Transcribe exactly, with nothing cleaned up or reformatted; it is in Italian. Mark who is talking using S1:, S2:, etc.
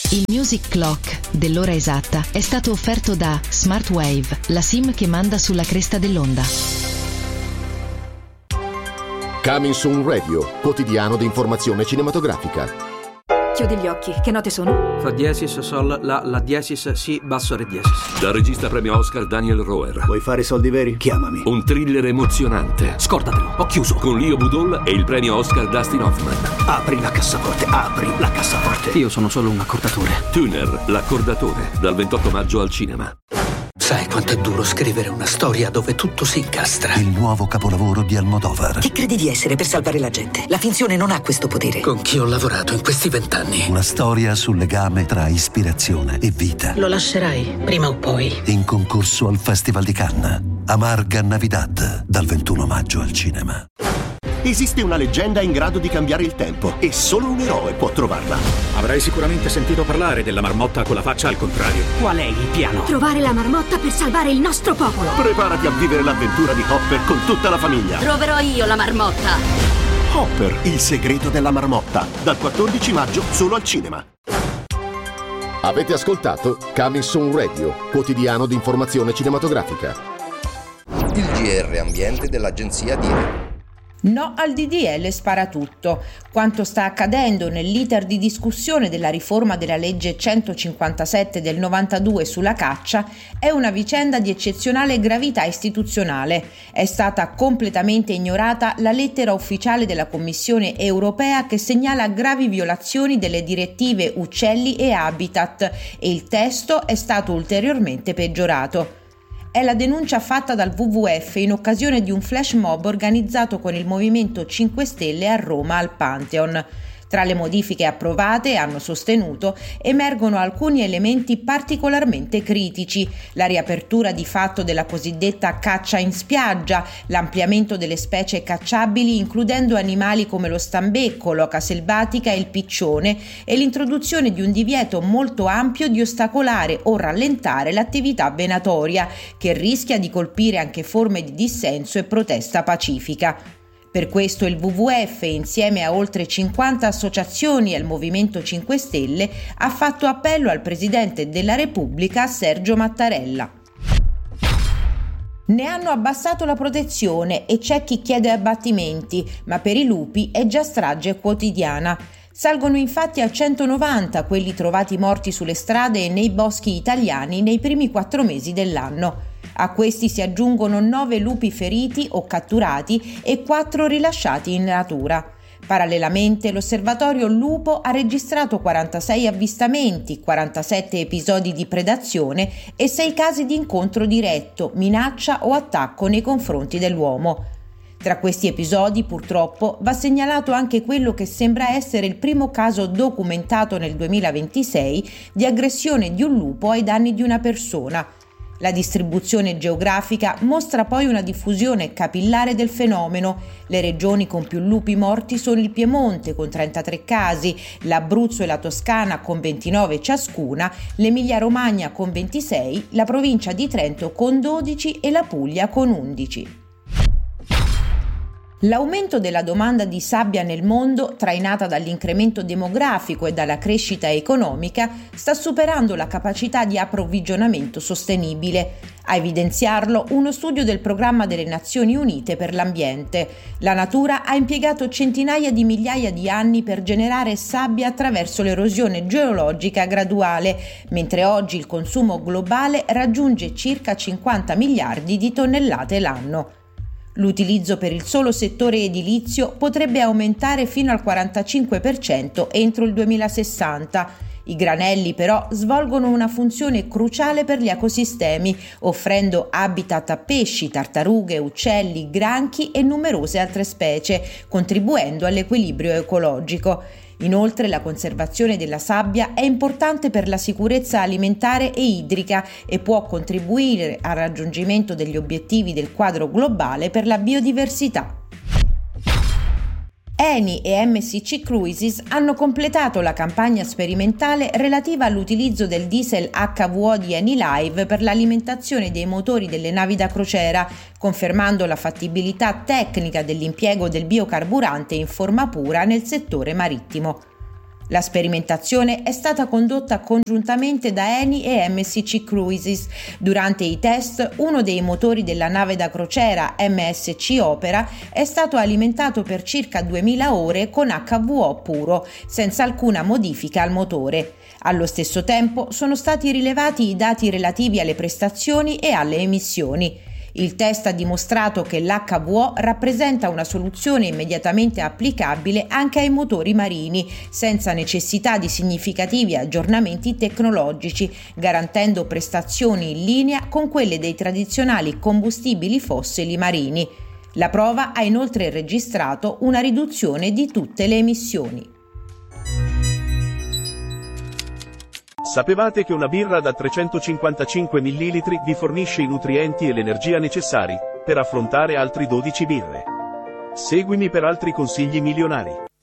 S1: Il Music Clock dell'ora esatta è stato offerto da Smartwave, la SIM che manda sulla cresta dell'onda.
S2: Coming Soon Radio, quotidiano di informazione cinematografica.
S3: Chiudi gli occhi, che note sono?
S4: Fa diesis, sol, la, la diesis, si, basso, re diesis.
S5: Dal regista premio Oscar Daniel Roher.
S6: Vuoi fare soldi veri? Chiamami.
S5: Un thriller emozionante.
S4: Scordatelo, ho chiuso.
S5: Con Leo Budol e il premio Oscar Dustin Hoffman.
S6: Apri la cassaforte, apri la cassaforte.
S4: Io sono solo un accordatore.
S5: Tuner, l'accordatore, dal ventotto maggio al cinema.
S7: Sai quanto è duro scrivere una storia dove tutto si incastra?
S8: Il nuovo capolavoro di Almodovar.
S7: Chi credi di essere per salvare la gente? La finzione non ha questo potere. Con chi ho lavorato in questi vent'anni?
S8: Una storia sul legame tra ispirazione e vita.
S9: Lo lascerai, prima o poi.
S8: In concorso al Festival di Cannes. Amarga Navidad, dal ventuno maggio al cinema.
S2: Esiste una leggenda in grado di cambiare il tempo e solo un eroe può trovarla.
S6: Avrai sicuramente sentito parlare della marmotta con la faccia al contrario.
S4: Qual è il piano?
S3: Trovare la marmotta per salvare il nostro popolo.
S2: Preparati a vivere l'avventura di Hopper con tutta la famiglia.
S9: Troverò io la marmotta.
S2: Hopper, il segreto della marmotta, dal quattordici maggio solo al cinema. Avete ascoltato Coming Soon Radio, quotidiano di informazione cinematografica.
S10: Il G R Ambiente dell'agenzia Dire.
S11: No al D D L sparatutto. Quanto sta accadendo nell'iter di discussione della riforma della legge centocinquantasette del novantadue sulla caccia è una vicenda di eccezionale gravità istituzionale. È stata completamente ignorata la lettera ufficiale della Commissione europea che segnala gravi violazioni delle direttive Uccelli e Habitat e il testo è stato ulteriormente peggiorato. È la denuncia fatta dal W W F in occasione di un flash mob organizzato con il Movimento cinque Stelle a Roma al Pantheon. Tra le modifiche approvate, hanno sostenuto, emergono alcuni elementi particolarmente critici: la riapertura di fatto della cosiddetta caccia in spiaggia, l'ampliamento delle specie cacciabili includendo animali come lo stambecco, l'oca selvatica e il piccione e l'introduzione di un divieto molto ampio di ostacolare o rallentare l'attività venatoria, che rischia di colpire anche forme di dissenso e protesta pacifica. Per questo il W W F, insieme a oltre cinquanta associazioni e al Movimento cinque Stelle, ha fatto appello al Presidente della Repubblica Sergio Mattarella. Ne hanno abbassato la protezione e c'è chi chiede abbattimenti, ma per i lupi è già strage quotidiana. Salgono infatti a centonovanta quelli trovati morti sulle strade e nei boschi italiani nei primi quattro mesi dell'anno. A questi si aggiungono nove lupi feriti o catturati e quattro rilasciati in natura. Parallelamente, l'osservatorio Lupo ha registrato quarantasei avvistamenti, quarantasette episodi di predazione e sei casi di incontro diretto, minaccia o attacco nei confronti dell'uomo. Tra questi episodi, purtroppo, va segnalato anche quello che sembra essere il primo caso documentato nel duemilaventisei di aggressione di un lupo ai danni di una persona. La distribuzione geografica mostra poi una diffusione capillare del fenomeno. Le regioni con più lupi morti sono il Piemonte con trentatré casi, l'Abruzzo e la Toscana con ventinove ciascuna, l'Emilia-Romagna con ventisei, la provincia di Trento con dodici e la Puglia con undici. L'aumento della domanda di sabbia nel mondo, trainata dall'incremento demografico e dalla crescita economica, sta superando la capacità di approvvigionamento sostenibile. A evidenziarlo uno studio del Programma delle Nazioni Unite per l'ambiente. La natura ha impiegato centinaia di migliaia di anni per generare sabbia attraverso l'erosione geologica graduale, mentre oggi il consumo globale raggiunge circa cinquanta miliardi di tonnellate l'anno. L'utilizzo per il solo settore edilizio potrebbe aumentare fino al quarantacinque per cento entro il duemilasessanta. I granelli però svolgono una funzione cruciale per gli ecosistemi, offrendo habitat a pesci, tartarughe, uccelli, granchi e numerose altre specie, contribuendo all'equilibrio ecologico. Inoltre la conservazione della sabbia è importante per la sicurezza alimentare e idrica e può contribuire al raggiungimento degli obiettivi del quadro globale per la biodiversità. Eni e M S C Cruises hanno completato la campagna sperimentale relativa all'utilizzo del diesel H V O di Eni Live per l'alimentazione dei motori delle navi da crociera, confermando la fattibilità tecnica dell'impiego del biocarburante in forma pura nel settore marittimo. La sperimentazione è stata condotta congiuntamente da Eni e M S C Cruises. Durante i test, uno dei motori della nave da crociera M S C Opera è stato alimentato per circa duemila ore con H V O puro, senza alcuna modifica al motore. Allo stesso tempo sono stati rilevati i dati relativi alle prestazioni e alle emissioni. Il test ha dimostrato che l'H V O rappresenta una soluzione immediatamente applicabile anche ai motori marini, senza necessità di significativi aggiornamenti tecnologici, garantendo prestazioni in linea con quelle dei tradizionali combustibili fossili marini. La prova ha inoltre registrato una riduzione di tutte le emissioni.
S12: Sapevate che una birra da trecentocinquantacinque millilitri vi fornisce i nutrienti e l'energia necessari per affrontare altri dodici birre? Seguimi per altri consigli milionari.